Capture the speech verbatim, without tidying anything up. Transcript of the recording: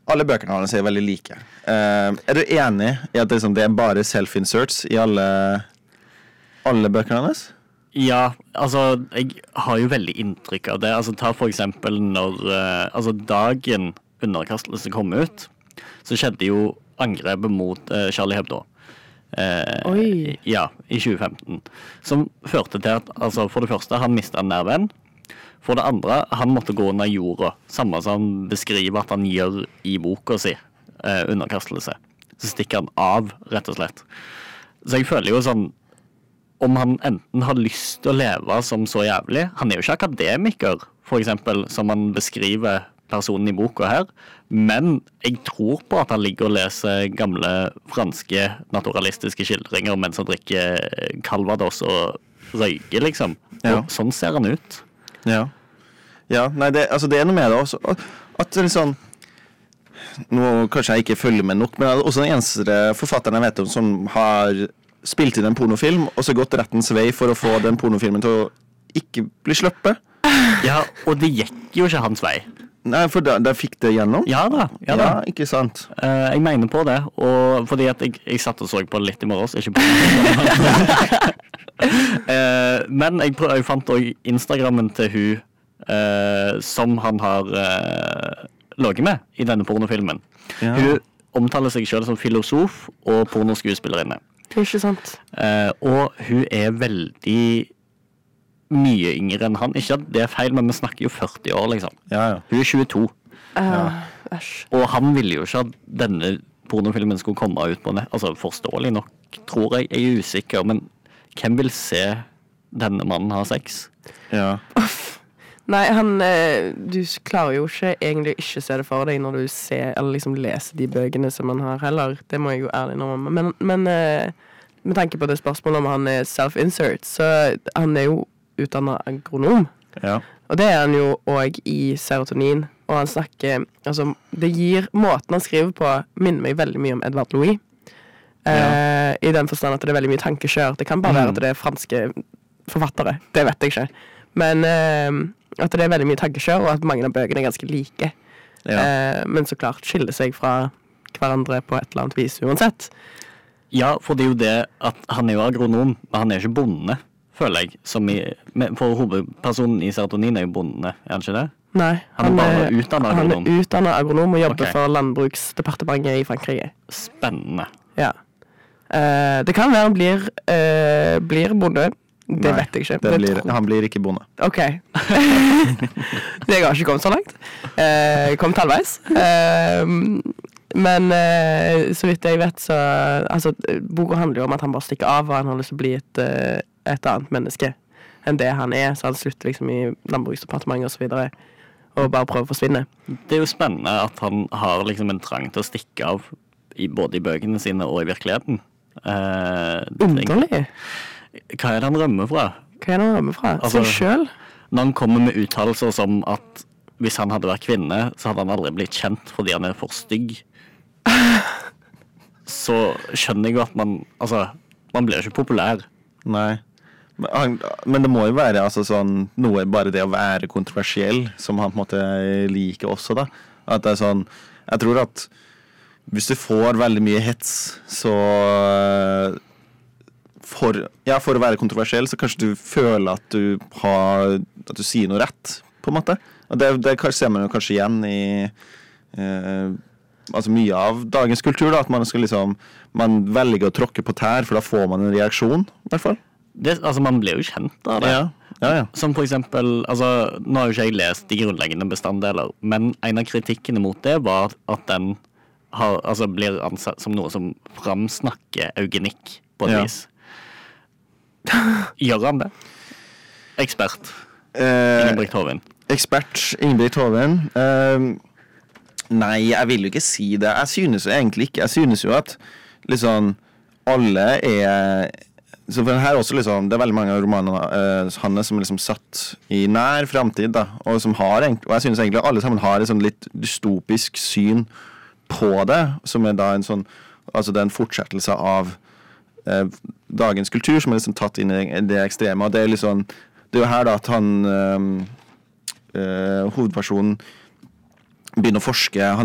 alle bøkene hans er veldig like. Uh, er du enig i at liksom, det er bare self-inserts i alle, alle bøkene hans? Ja, altså, jeg har jo veldig inntrykk av det. Altså, ta for eksempel når uh, altså, dagen underkastelse kom ut, så skjedde jo angrepet mot uh, Charlie Hebdo. Uh, Oi. Ja, i tjue femten. Som førte til at, altså, for det første, han mistet en nærvenn. For det andre, han måtte gå under jorda, samme som han beskriver at han gjør i boka si, eh, underkastelse. Så stikker han av, rett og slett. Så jeg føler jo sånn, om han enten har lyst til å leve som så jævlig, han er jo ikke akademiker, for eksempel, som han beskriver personen i boka her, men jeg tror på at han ligger og leser gamle franske naturalistiske skildringer mens han drikker Calvados og røyker, liksom. Ja. Og sånn ser han ut. Ja, ja nei, det, altså det er noe med det også, at det er sånn, nå kanskje jeg ikke følger med nok, men det er også den eneste forfatteren jeg vet om som har spilt inn en pornofilm, og så gått rettens vei for å få den pornofilmen til å ikke bli sluppet. Ja, og det gikk jo ikke hans vei. Nei, for da, da fikk det gjennom. Ja da, ja da. Ja, ikke sant. Uh, jeg mener på det, og fordi at jeg, jeg satt og så på litt i morges, ikke på det. Uh, men jeg, prøv, jeg fant også Instagrammen til hun uh, som han har uh, laget med i denne pornofilmen. Ja. Hun omtaler seg selv som filosof og pornoskuespillerinne. Ikke sant. Uh, og hun er veldig mye yngre enn han. Ikke at det er feil, men vi snakker jo førti år, liksom. Ja, ja. Hun er tjueto. Uh, æsj. Og han ville jo ikke at denne pornofilmen skulle komme ut på nett. Altså, forståelig nok, tror jeg. Jeg er usikker, men hvem vil se denne mannen ha sex? Ja. Nei, han, eh, du klarer jo ikke egentlig ikke se det for deg når du ser, eller liksom leser de bøkene som han har heller. Det må jeg jo ærlig innrømme. Men, men eh, med tanke på det spørsmålet om han er self-insert, så han er jo utdannet agronom. Ja. Og det er han jo også i serotonin. Og han snakker, altså, det gir måten han skriver på, minner meg veldig mye om Edvard Louis. Ja. Eh, I den forstand at det er veldig mye tankekjør. Det kan bare være at det er franske forfattere. Det vet jeg ikke. Men eh, at det er veldig mye tankekjør, og at mange av bøkene er ganske like. Ja. Eh, men så klart skiller seg fra hverandre på et eller annet vis uansett. Ja, for det er jo det at han er jo agronom, men han er ikke bonde, føler jeg. Som i, for hovedpersonen i serotonin er jo bonde, er han ikke det? Nei, Han er bare utdannet agronom. Han er utdannet agronom og jobber Ok. for landbruksdepartementet i Frankrike. Spennende. Ja. Eh, det kan være han blir, eh, blir bonde. Det Nei, vet jeg ikke. det Det blir, tror- han blir ikke bonde. Ok. det har ikke kommet så langt. Eh, kom halvveis. Eh, men eh, så vidt jeg vet, så altså, boka handler jo om at han bare stikker av, og han har lyst til å bli et, eh, et annet menneske enn det han er. Så han slutter liksom i landbruksdepartementet og så videre, og bare prøver å forsvinne. Det er jo spennende at han har liksom en trang til å stikke av i, både i bøkene sine og i virkeligheten. Eh, tenk- Underlig. Hva er det han rømmer fra? Hva er det han rømmer fra? Altså- Seg selv? Når han kommer med uttalelser som at hvis han hadde vært kvinne, så hadde han aldri blitt kjent fordi han er for stygg. Så skjønner jeg jo at man, altså, man blir jo ikke populær. Nei. Men, han, men det må jo være altså, sånn, noe bare det å være kontroversiell som han på en måte liker også da. At det er sånn, jeg tror at hvis du får veldig mye hets, så for, ja, for å være kontroversiell, så kanskje du føler at du har, at du sier noe rett, på en måte. Og det, det ser man jo kanskje igjen i eh, altså mye av dagens kultur, da, at man skal liksom, man velger å tråkke på tær, for da får man en reaksjon, i hvert fall. Det, altså, man blir jo kjent av det. Ja, ja, ja. Som for eksempel, altså, nå har jo ikke jeg lest de grunnleggende bestanddeler, men en av kritikkene mot det var at den har, altså, blir ansett som noe som framsnakker eugenikk på et Ja. vis. Gjør han det? Ekspert. Eh, Ingebrigt Hovin. Ekspert Ingebrigt Hovin. Eh, nei, jeg vil jo ikke si det. Jeg synes jo egentlig ikke. Jeg synes jo at liksom alle er så for her også liksom, det er veldig mange av romanene eh, han er som er liksom satt i nær fremtid da, og som har og jeg synes egentlig alle sammen har et sånn litt dystopisk syn på det, som er da en sånn, altså det er en fortsettelse av eh, dagens kultur som er liksom tatt inn i det ekstreme, og det er liksom, det er jo her da at han eh, eh, hovedpersonen begynner å forske, han